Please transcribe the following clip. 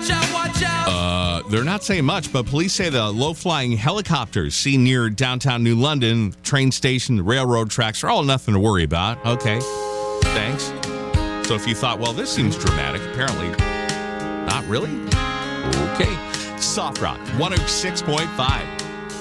They're not saying much, but police say the low-flying helicopters seen near downtown New London, train station, the railroad tracks are all nothing to worry about. Okay, thanks. So if you thought, well, this seems dramatic, apparently not really. Okay. Soft Rock 106.5.